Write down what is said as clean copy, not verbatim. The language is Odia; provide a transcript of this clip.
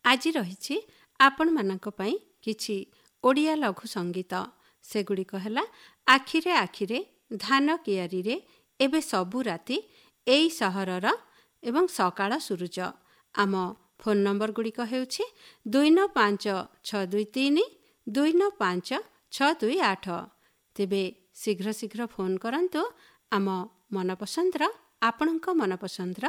ଆଜି ରହିଛି ଆପଣମାନଙ୍କ ପାଇଁ କିଛି ଓଡ଼ିଆ ଲଘୁ ସଙ୍ଗୀତ। ସେଗୁଡ଼ିକ ହେଲା ଆଖିରେ ଆଖିରେ, ଧାନ କିଆରିରେ, ଏବେ ସବୁ ରାତି, ଏଇ ସହରର ଏବଂ ସକାଳ ସୁରୁଜ। ଆମ ଫୋନ୍ ନମ୍ବର ଗୁଡ଼ିକ ହେଉଛି 295623 295628। ତେବେ ଶୀଘ୍ର ଶୀଘ୍ର ଫୋନ୍ କରନ୍ତୁ। ଆମ ମନପସନ୍ଦର ଆପଣଙ୍କ ମନପସନ୍ଦର